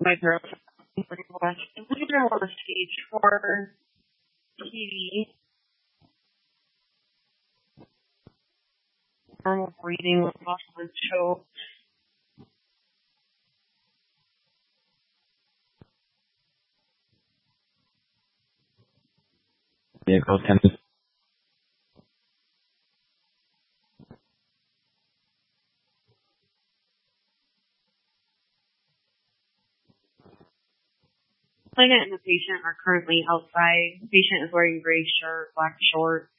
my throat. We've been on stage for TV, normal breathing with possible choke. Vehicle tennis. Client and the patient are currently outside. The patient is wearing gray shirt, black shorts.